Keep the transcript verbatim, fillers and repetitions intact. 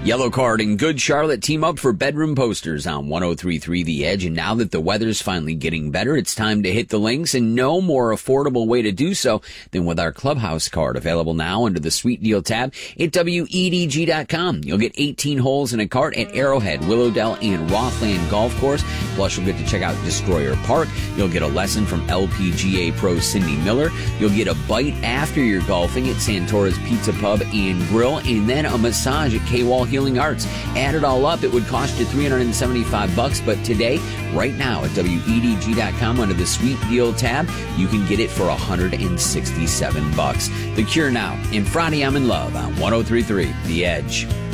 Yellow Card and Good Charlotte team up for bedroom posters on one oh three point three The Edge. And now that the weather's finally getting better, it's time to hit the links, and no more affordable way to do so than with our Clubhouse card, available now under the Sweet Deal tab at W E D G dot com. You'll get eighteen holes in a cart at Arrowhead, Willowdale, and Rothland Golf Course. Plus, you'll get to check out Destroyer Park. You'll get a lesson from L P G A pro Cindy Miller. You'll get a bite after your golfing at Santora's Pizza Pub and Grill, and then a massage at K-Wall Healing Arts. Add it all up, it would cost you three hundred seventy-five bucks, but today, right now at W E D G dot com under the Sweet Deal tab, you can get it for one hundred sixty-seven bucks. The Cure now, and Friday I'm in Love on one oh three point three The Edge.